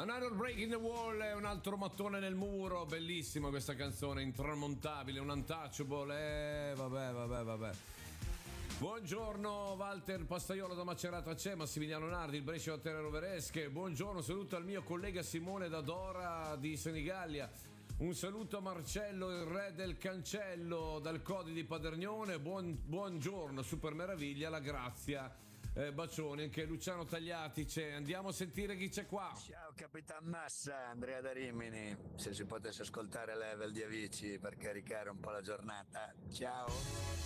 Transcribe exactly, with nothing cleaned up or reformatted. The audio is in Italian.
Another Break in the Wall è un altro mattone nel muro, bellissima questa canzone, intramontabile, un untouchable, eh, vabbè, vabbè, vabbè. Buongiorno Walter Pastaiolo da Macerata c'è, Massimiliano Nardi, il Brescia da Terre Roveresche. Buongiorno, saluto al mio collega Simone da Dora di Senigallia. Un saluto a Marcello, il re del cancello dal Codi di Padernione. Buon, buongiorno, super meraviglia, la grazia. Eh, bacioni, anche Luciano Tagliati c'è. Andiamo a sentire chi c'è qua. Ciao Capitan Massa, Andrea da Rimini. Se si potesse ascoltare Level di Avicii per caricare un po' la giornata. Ciao.